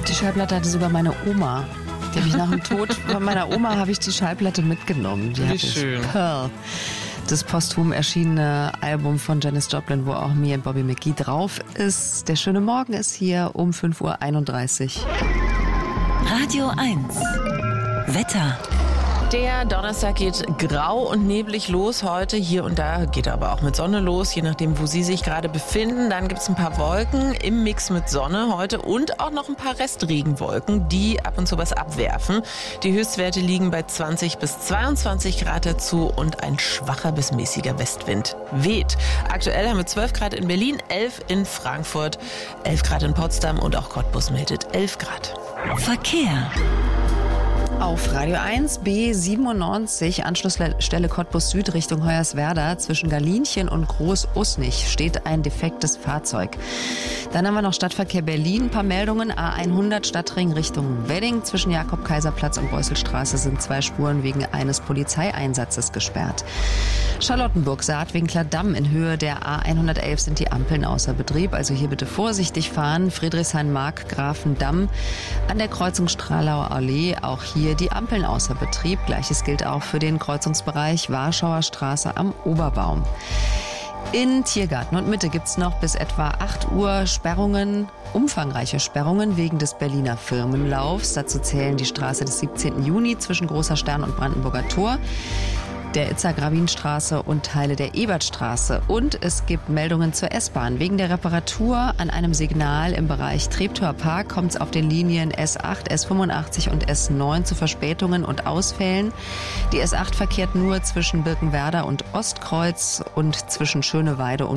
Die Schallplatte hatte sogar meine Oma. Die habe ich nach dem Tod von meiner Oma habe ich die Schallplatte mitgenommen. Die Wie hatte schön. Ich. Pearl. Das posthum erschienene Album von Janis Joplin, wo auch Me and Bobby McGee drauf ist. Der schöne Morgen ist hier um 5:31 Uhr. Radio 1. Wetter. Der Donnerstag geht grau und neblig los heute. Hier und da geht er aber auch mit Sonne los, je nachdem, wo Sie sich gerade befinden. Dann gibt es ein paar Wolken im Mix mit Sonne heute und auch noch ein paar Restregenwolken, die ab und zu was abwerfen. Die Höchstwerte liegen bei 20 bis 22 Grad dazu und ein schwacher bis mäßiger Westwind weht. Aktuell haben wir 12 Grad in Berlin, 11 in Frankfurt, 11 Grad in Potsdam und auch Cottbus meldet 11 Grad. Verkehr. Auf Radio 1 B97, Anschlussstelle Cottbus Süd Richtung Hoyerswerda, zwischen Galinchen und Groß-Usnich steht ein defektes Fahrzeug. Dann haben wir noch Stadtverkehr Berlin, ein paar Meldungen. A100 Stadtring Richtung Wedding, zwischen Jakob-Kaiser-Platz und Beusselstraße sind 2 Spuren wegen eines Polizeieinsatzes gesperrt. Charlottenburg-Saatwinkler Damm in Höhe der A111 sind die Ampeln außer Betrieb, also hier bitte vorsichtig fahren. Friedrichshain-Mark-Grafendam an der Kreuzung Stralauer Allee, auch hier die Ampeln außer Betrieb. Gleiches gilt auch für den Kreuzungsbereich Warschauer Straße am Oberbaum. In Tiergarten und Mitte gibt's noch bis etwa 8 Uhr Sperrungen, umfangreiche Sperrungen wegen des Berliner Firmenlaufs. Dazu zählen die Straße des 17. Juni zwischen Großer Stern und Brandenburger Tor, der Itzer-Grabin-Straße und Teile der Ebertstraße. Und es gibt Meldungen zur S-Bahn. Wegen der Reparatur an einem Signal im Bereich Treptower Park kommt es auf den Linien S8, S85 und S9 zu Verspätungen und Ausfällen. Die S8 verkehrt nur zwischen Birkenwerder und Ostkreuz und zwischen Schöneweide und